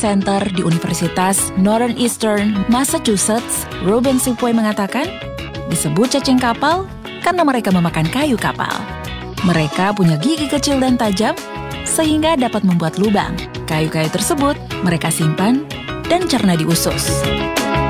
Center di Universitas Northeastern Massachusetts, Ruben Sipway mengatakan, disebut cacing kapal karena mereka memakan kayu kapal. Mereka punya gigi kecil dan tajam, sehingga dapat membuat lubang. Kayu-kayu tersebut mereka simpan dan cerna di usus.